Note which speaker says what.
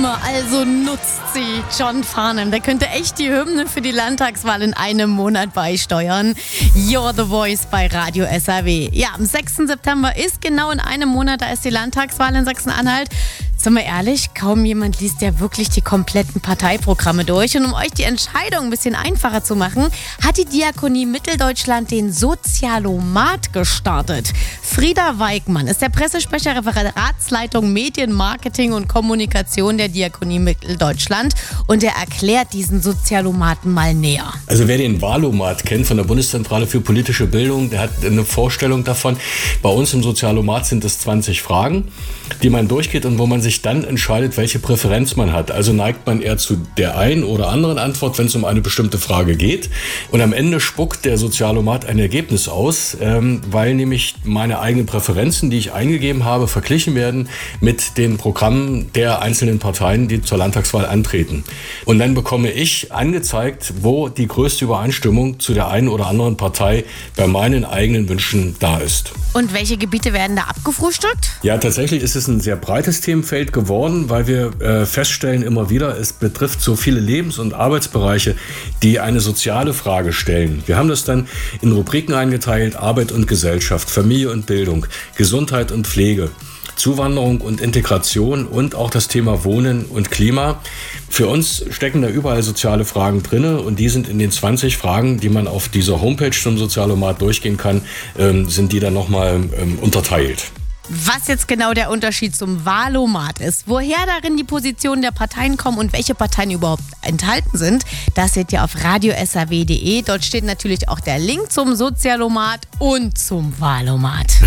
Speaker 1: Stimme, also nutzt sie. John Farnham, der könnte echt die Hymne für die Landtagswahl in einem Monat beisteuern. You're the Voice bei Radio SAW. Ja, am 6. September ist genau in einem Monat, da ist die Landtagswahl in Sachsen-Anhalt. Sind wir ehrlich, kaum jemand liest ja wirklich die kompletten Parteiprogramme durch. Und um euch die Entscheidung ein bisschen einfacher zu machen, hat die Diakonie Mitteldeutschland den Sozialomat gestartet. Frieda Weigmann ist der Pressesprecher Referatsleitung Medien, Marketing und Kommunikation der Diakonie Mitteldeutschland und er erklärt diesen Sozialomaten mal näher.
Speaker 2: Also wer den Wahlomat kennt von der Bundeszentrale für politische Bildung, der hat eine Vorstellung davon. Bei uns im Sozialomat sind es 20 Fragen, die man durchgeht und wo man sich dann entscheidet, welche Präferenz man hat. Also neigt man eher zu der einen oder anderen Antwort, wenn es um eine bestimmte Frage geht. Und am Ende spuckt der Sozialomat ein Ergebnis aus, weil nämlich meine eigenen Präferenzen, die ich eingegeben habe, verglichen werden mit den Programmen der einzelnen Parteien, die zur Landtagswahl antreten. Und dann bekomme ich angezeigt, wo die größte Übereinstimmung zu der einen oder anderen Partei bei meinen eigenen Wünschen da ist.
Speaker 1: Und welche Gebiete werden da abgefrühstückt?
Speaker 2: Ja, tatsächlich ist es ein sehr breites Themenfeld geworden, weil wir feststellen immer wieder, es betrifft so viele Lebens- und Arbeitsbereiche, die eine soziale Frage stellen. Wir haben das dann in Rubriken eingeteilt: Arbeit und Gesellschaft, Familie und Bildung, Gesundheit und Pflege, Zuwanderung und Integration und auch das Thema Wohnen und Klima. Für uns stecken da überall soziale Fragen drin und die sind in den 20 Fragen, die man auf dieser Homepage zum Sozialomat durchgehen kann, sind die dann nochmal unterteilt.
Speaker 1: Was jetzt genau der Unterschied zum Wahlomat ist, woher darin die Positionen der Parteien kommen und welche Parteien überhaupt enthalten sind, das seht ihr auf radiosaw.de. Dort steht natürlich auch der Link zum Sozialomat und zum Wahlomat.